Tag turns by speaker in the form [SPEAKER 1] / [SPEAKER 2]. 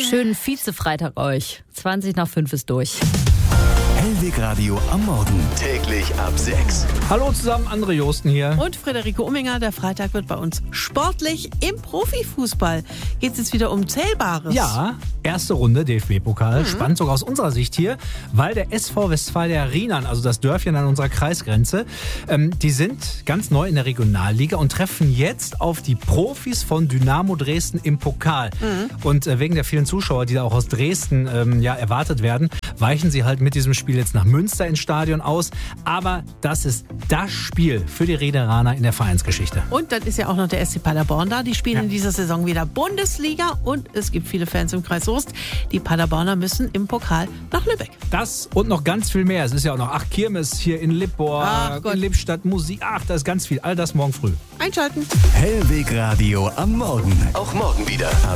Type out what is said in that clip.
[SPEAKER 1] Schönen Vize-Freitag euch. 5:20 ist durch.
[SPEAKER 2] Hellweg Radio am Morgen. Täglich ab 6.
[SPEAKER 3] Hallo zusammen, André Josten hier.
[SPEAKER 4] Und Friederike Umminger. Der Freitag wird bei uns sportlich. Im Profifußball geht es jetzt wieder um Zählbares.
[SPEAKER 3] Ja, erste Runde DFB-Pokal. Spannend sogar aus unserer Sicht hier, weil der SV Westfalia Rheinland, also das Dörfchen an unserer Kreisgrenze, die sind ganz neu in der Regionalliga und treffen jetzt auf die Profis von Dynamo Dresden im Pokal. Und wegen der vielen Zuschauer, die da auch aus Dresden erwartet werden, weichen sie halt mit diesem Spiel jetzt nach Münster ins Stadion aus. Aber das ist das Spiel für die Riederaner in der Vereinsgeschichte.
[SPEAKER 4] Und dann ist ja auch noch der SC Paderborn da. Die spielen in dieser Saison wieder Bundesliga und es gibt viele Fans im Kreis Soest. Die Paderborner müssen im Pokal nach Lübeck.
[SPEAKER 3] Das und noch ganz viel mehr. Es ist ja auch noch Kirmes hier in Lippborg, in Lippstadt, Musik. Da ist ganz viel. All das morgen früh.
[SPEAKER 4] Einschalten.
[SPEAKER 2] Hellweg Radio am Morgen. Auch morgen wieder ab